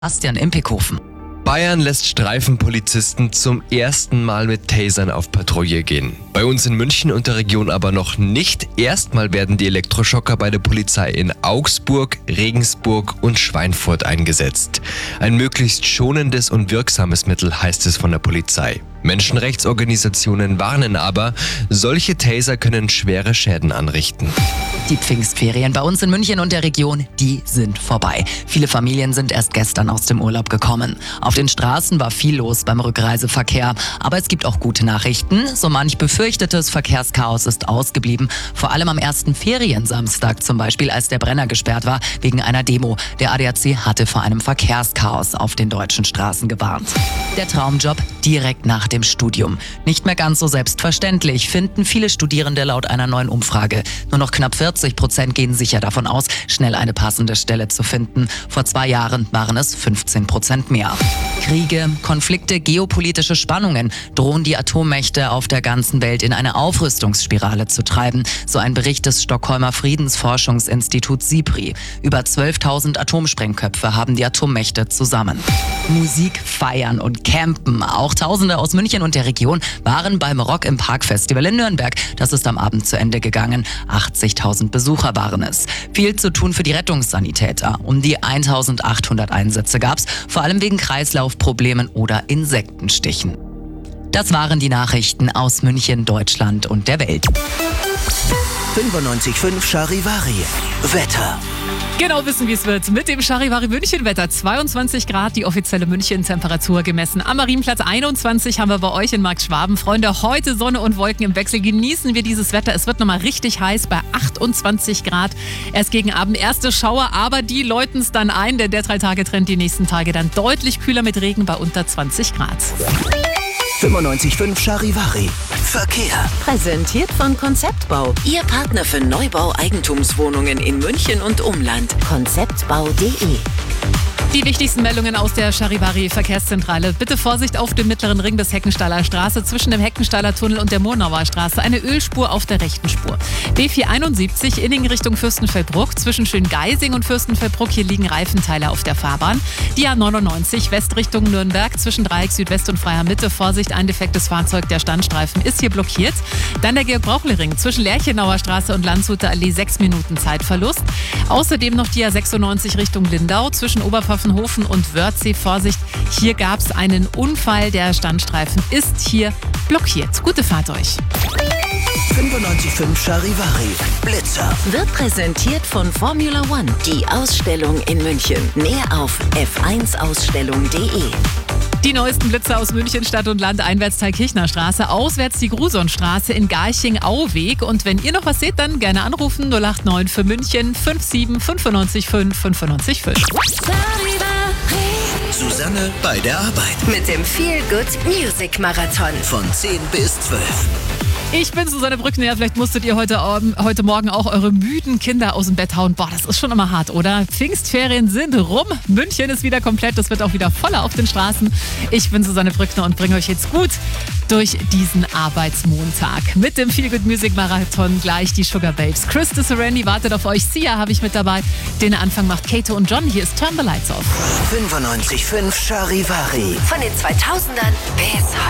Bastian Impekhofen. Bayern lässt Streifenpolizisten zum ersten Mal mit Tasern auf Patrouille gehen. Bei uns in München und der Region aber noch nicht. Erstmal werden die Elektroschocker bei der Polizei in Augsburg, Regensburg und Schweinfurt eingesetzt. Ein möglichst schonendes und wirksames Mittel, heißt es von der Polizei. Menschenrechtsorganisationen warnen aber, solche Taser können schwere Schäden anrichten. Die Pfingstferien bei uns in München und der Region, die sind vorbei. Viele Familien sind erst gestern aus dem Urlaub gekommen. Auf den Straßen war viel los beim Rückreiseverkehr. Aber es gibt auch gute Nachrichten. So manch befürchtetes Verkehrschaos ist ausgeblieben. Vor allem am ersten Feriensamstag zum Beispiel, als der Brenner gesperrt war wegen einer Demo. Der ADAC hatte vor einem Verkehrschaos auf den deutschen Straßen gewarnt. Der Traumjob direkt nach dem Studium. Nicht mehr ganz so selbstverständlich, finden viele Studierende laut einer neuen Umfrage. Nur noch knapp 40% gehen sicher davon aus, schnell eine passende Stelle zu finden. Vor 2 Jahren waren es 15% mehr. Kriege, Konflikte, geopolitische Spannungen drohen die Atommächte auf der ganzen Welt in eine Aufrüstungsspirale zu treiben. So ein Bericht des Stockholmer Friedensforschungsinstituts SIPRI. Über 12.000 Atomsprengköpfe haben die Atommächte zusammen. Musik, Feiern und Campen. Auch Tausende aus München und der Region waren beim Rock im Park Festival in Nürnberg. Das ist am Abend zu Ende gegangen. 80.000 Besucher waren es. Viel zu tun für die Rettungssanitäter. Um die 1.800 Einsätze gab's, vor allem wegen Kreislaufproblemen oder Insektenstichen. Das waren die Nachrichten aus München, Deutschland und der Welt. 95.5 Charivari. Wetter. Genau wissen, wie es wird. Mit dem Charivari München-Wetter. 22 Grad, die offizielle München-Temperatur gemessen. Am Marienplatz 21 haben wir bei euch in Markt Schwaben. Freunde, heute Sonne und Wolken im Wechsel. Genießen wir dieses Wetter. Es wird nochmal richtig heiß bei 28 Grad. Erst gegen Abend erste Schauer, aber die läuten es dann ein, denn der 3-Tage-Trend die nächsten Tage dann deutlich kühler mit Regen bei unter 20 Grad. 95.5 Charivari. Verkehr. Präsentiert von Konzeptbau. Ihr Partner für Neubau Eigentumswohnungen in München und Umland. Konzeptbau.de. Die wichtigsten Meldungen aus der Charivari Verkehrszentrale. Bitte Vorsicht auf dem mittleren Ring des Heckensteiler Straße zwischen dem Heckensteiler Tunnel und der Murnauer Straße. Eine Ölspur auf der rechten Spur. B471 Inning Richtung Fürstenfeldbruck. Zwischen Schöngeising und Fürstenfeldbruck. Hier liegen Reifenteile auf der Fahrbahn. Die A99 West Richtung Nürnberg. Zwischen Dreieck Südwest und Freier Mitte. Vorsicht, ein defektes Fahrzeug. Der Standstreifen ist hier blockiert. Dann der Georg-Brauchle-Ring. Zwischen Lerchenauer Straße und Landshuter Allee 6 Minuten Zeitverlust. Außerdem noch die A96 Richtung Lindau. Zwischen Oberpfaffenhofen und Wörthsee. Vorsicht, hier gab es einen Unfall. Der Standstreifen ist hier blockiert. Gute Fahrt euch. 95.5 Charivari. Blitzer. Wird präsentiert von Formula One. Die Ausstellung in München. Mehr auf f1ausstellung.de. Die neuesten Blitzer aus München, Stadt und Land, einwärts Thalkirchner Straße, auswärts die Grusonstraße in Garching-Auweg. Und wenn ihr noch was seht, dann gerne anrufen 089 für München 57 95 5 95 5. Susanne bei der Arbeit. Mit dem Feel Good Music Marathon. Von 10 bis 12. Ich bin Susanne Brückner. Vielleicht musstet ihr heute Morgen auch eure müden Kinder aus dem Bett hauen. Boah, das ist schon immer hart, oder? Pfingstferien sind rum. München ist wieder komplett. Es wird auch wieder voller auf den Straßen. Ich bin Susanne Brückner und bringe euch jetzt gut durch diesen Arbeitsmontag. Mit dem Feel Good Music Marathon gleich die Sugar Babes. Krista Serenity wartet auf euch. Sia habe ich mit dabei. Den Anfang macht Kato und John. Hier ist Turn the Lights Off. 95.5 Charivari. Von den 2000ern bis heute.